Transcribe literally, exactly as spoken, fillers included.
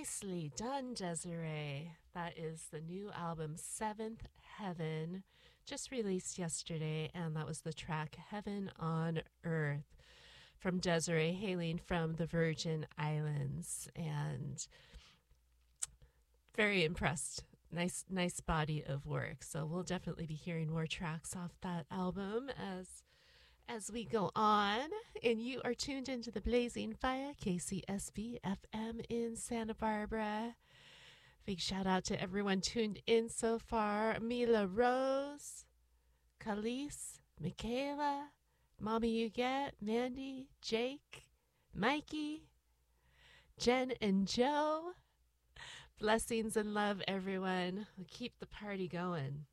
Nicely done, Desiree. That is the new album, Seventh Heaven, just released yesterday, and that was the track Heaven on Earth from Desiree, hailing from the Virgin Islands. And very impressed. Nice, nice body of work. So we'll definitely be hearing more tracks off that album as as we go on. And you are tuned into the Blazing Fire, K C S B F M in Santa Barbara. Big shout out to everyone tuned in so far. Mila Rose, Khalees, Michaela, Mommy Huguette, Mandy, Jake, Mikey, Jen and Joe. Blessings and love, everyone. We'll keep the party going.